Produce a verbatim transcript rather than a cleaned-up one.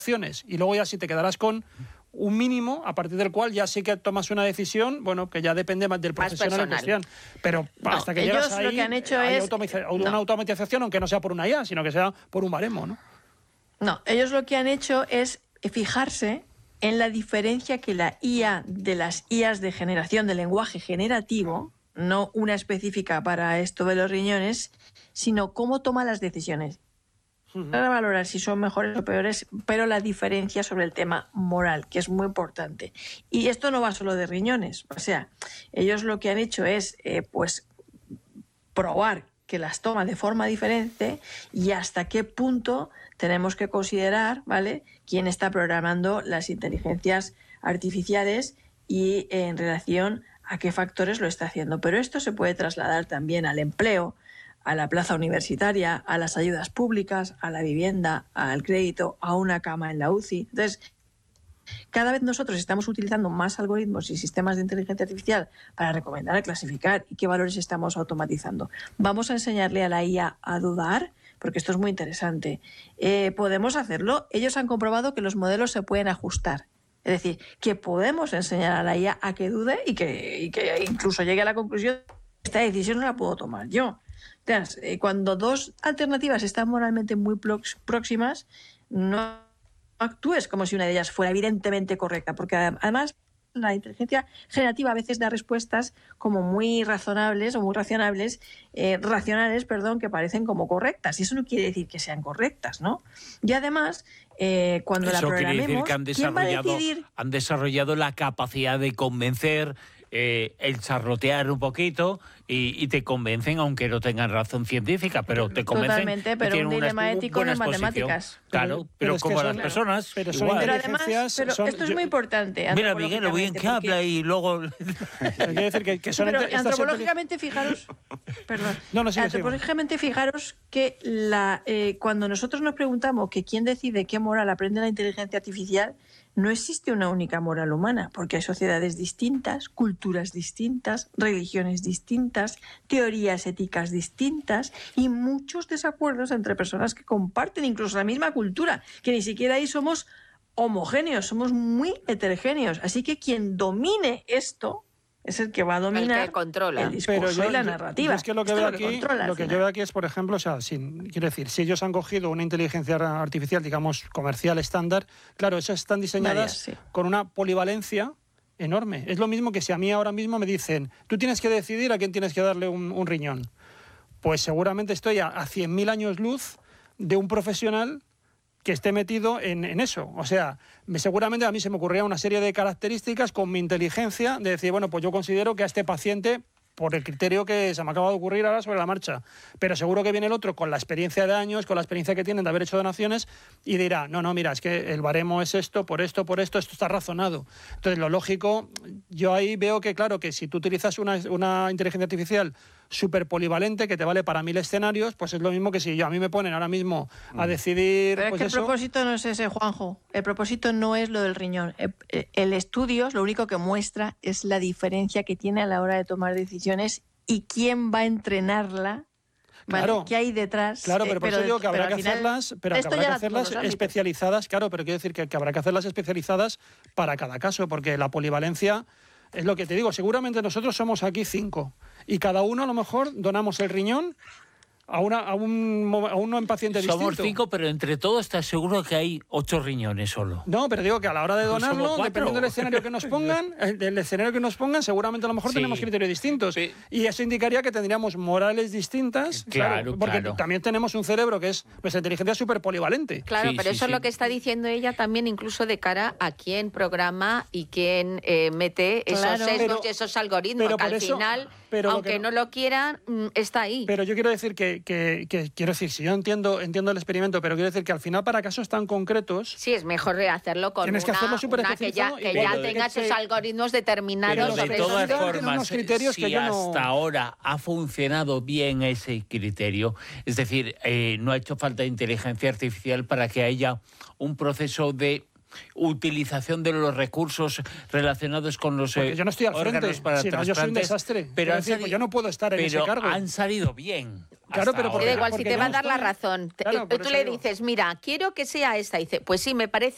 y luego ya sí te quedarás con un mínimo a partir del cual ya sí que tomas una decisión, bueno, que ya depende más del profesional en cuestión. Pero no, hasta que ellos llegas ahí, lo que han hecho hay es automatiza no. una automatización, aunque no sea por una I A, sino que sea por un baremo, ¿no? No, ellos lo que han hecho es fijarse en la diferencia que la I A de las I As de generación de lenguaje generativo, no una específica para esto de los riñones, sino cómo toma las decisiones. Para valorar si son mejores o peores, pero la diferencia sobre el tema moral, que es muy importante. Y esto no va solo de riñones. O sea, ellos lo que han hecho es eh, pues probar que las toma de forma diferente y hasta qué punto tenemos que considerar, ¿vale?, quién está programando las inteligencias artificiales y eh, en relación a qué factores lo está haciendo. Pero esto se puede trasladar también al empleo, a la plaza universitaria, a las ayudas públicas, a la vivienda, al crédito, a una cama en la U C I. Entonces, cada vez nosotros estamos utilizando más algoritmos y sistemas de inteligencia artificial para recomendar, clasificar y qué valores estamos automatizando. Vamos a enseñarle a la I A a dudar, porque esto es muy interesante. Eh, ¿Podemos hacerlo? Ellos han comprobado que los modelos se pueden ajustar. Es decir, que podemos enseñar a la I A a que dude y que, y que incluso llegue a la conclusión que esta decisión no la puedo tomar yo. Entonces, cuando dos alternativas están moralmente muy próximas, no actúes como si una de ellas fuera evidentemente correcta, porque además la inteligencia generativa a veces da respuestas como muy razonables o muy racionables, eh, racionales, perdón, que parecen como correctas, y eso no quiere decir que sean correctas, ¿no? Y además, eh, cuando eso la programemos, quiere decir que han ¿quién va a desarrollado, decidir? han desarrollado la capacidad de convencer, eh, el charlotear un poquito y, y te convencen aunque no tengan razón científica, pero te convencen. Totalmente, pero un dilema una, ético de matemáticas. Claro, pero, pero como las son, personas. Pero, son pero además, pero son, esto es yo, muy importante. Mira, Miguel, lo bien que porque... habla y luego. Quiero decir que, que son pero estas antropológicamente, fijaros. Perdón. No, no, sí, antropológicamente, fijaros que la, eh, cuando nosotros nos preguntamos que quién decide qué moral aprende la inteligencia artificial, no existe una única moral humana, porque hay sociedades distintas, culturas distintas, religiones distintas, teorías éticas distintas y muchos desacuerdos entre personas que comparten incluso la misma cultura, que ni siquiera ahí somos homogéneos, somos muy heterogéneos. Así que quien domine esto es el que va a dominar el, que controla. el discurso Pero yo, y la yo, narrativa. Yo es que lo que, veo lo que, aquí, controla, lo que yo veo aquí es, por ejemplo, o sea, sin, quiero decir, si ellos han cogido una inteligencia artificial, digamos, comercial estándar, claro, esas están diseñadas Varias, sí. con una polivalencia enorme. Es lo mismo que si a mí ahora mismo me dicen, tú tienes que decidir a quién tienes que darle un, un riñón. Pues seguramente estoy a, a cien mil años luz de un profesional que esté metido en, en eso. O sea, me, seguramente a mí se me ocurría una serie de características con mi inteligencia de decir, bueno, pues yo considero que a este paciente, por el criterio que se me acaba de ocurrir ahora sobre la marcha, pero seguro que viene el otro con la experiencia de años, con la experiencia que tienen de haber hecho donaciones y dirá, no, no, mira, es que el baremo es esto, por esto, por esto, esto está razonado. Entonces, lo lógico, yo ahí veo que, claro, que si tú utilizas una, una inteligencia artificial súper polivalente que te vale para mil escenarios, pues es lo mismo que si yo a mí me ponen ahora mismo a decidir... Pero es pues que eso. El propósito no es ese, Juanjo. El propósito no es lo del riñón. El, el estudio lo único que muestra es la diferencia que tiene a la hora de tomar decisiones y quién va a entrenarla. ¿Vale? Claro, ¿Qué hay detrás? Claro, pero por eh, pero, eso digo que habrá que final, hacerlas, pero que habrá que hacerlas especializadas, claro, pero quiero decir que, que habrá que hacerlas especializadas para cada caso, porque la polivalencia es lo que te digo, seguramente nosotros somos aquí cinco y cada uno a lo mejor donamos el riñón a, una, a, un, a un paciente distinto. Somos cinco, pero entre todos estás seguro que hay ocho riñones solo. No, pero digo que a la hora de donarlo, dependiendo del escenario que nos pongan, del escenario que nos pongan, seguramente a lo mejor sí. tenemos criterios distintos. Sí. Y eso indicaría que tendríamos morales distintas, claro, claro porque claro. también tenemos un cerebro que es pues inteligencia súper polivalente. Claro, sí, pero sí, eso sí. es lo que está diciendo ella también, incluso de cara a quién programa y quién eh, mete esos claro, sesgos pero, y esos algoritmos, que al eso, final, pero aunque no, no lo quieran, está ahí. Pero yo quiero decir que, que, que quiero decir, si yo entiendo, entiendo el experimento, pero quiero decir que al final para casos tan concretos... Sí, es mejor hacerlo con tienes una, que hacerlo súper una que ya, que pero, ya tenga que, esos algoritmos determinados. Pero de todas formas, criterios si que yo hasta no... ahora ha funcionado bien ese criterio, es decir, eh, no ha hecho falta inteligencia artificial para que haya un proceso de utilización de los recursos relacionados con los Porque yo no estoy al órganos frente, para si no, yo soy un desastre. Pero decir, pues yo no puedo estar en pero ese cargo. han salido bien. Claro, pero da igual, si te va a dar estoy... la razón. Claro, tú le digo. dices, mira, quiero que sea esta. Y dice, pues sí, me parece